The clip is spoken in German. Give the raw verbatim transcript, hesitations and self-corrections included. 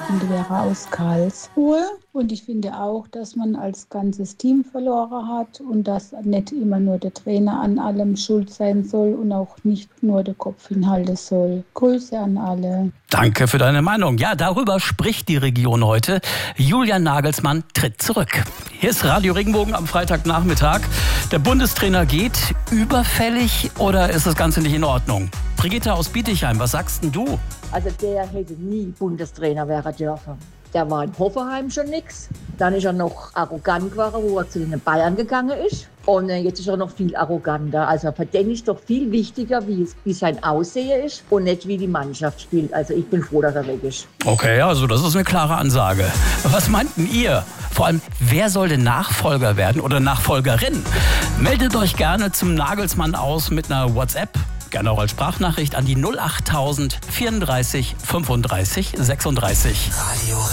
bin die Vera aus Karlsruhe und ich finde auch, dass man als ganzes Team verloren hat und dass nicht immer nur der Trainer an allem schuld sein soll und auch nicht nur der Kopf hinhalten soll. Grüße an alle. Danke für deine Meinung. Ja, darüber spricht die Region heute. Julian Nagelsmann tritt zurück. Hier ist Radio Regenbogen am Freitagnachmittag. Der Bundestrainer geht. Überfällig oder ist das Ganze nicht in Ordnung? Brigitte aus Bietigheim, was sagst denn du? Also der hätte nie Bundestrainer werden dürfen. Der war in Hoffenheim schon nix. Dann ist er noch arrogant geworden, wo er zu den Bayern gegangen ist. Und jetzt ist er noch viel arroganter. Also für den ist doch viel wichtiger, wie, es, wie sein Aussehen ist und nicht wie die Mannschaft spielt. Also ich bin froh, dass er weg ist. Okay, also das ist eine klare Ansage. Was meinten ihr? Vor allem, wer soll denn Nachfolger werden oder Nachfolgerin? Meldet euch gerne zum Nagelsmann aus mit einer WhatsApp. Gerne auch als Sprachnachricht an die null achttausend vierunddreißig fünfunddreißig sechsunddreißig. Radio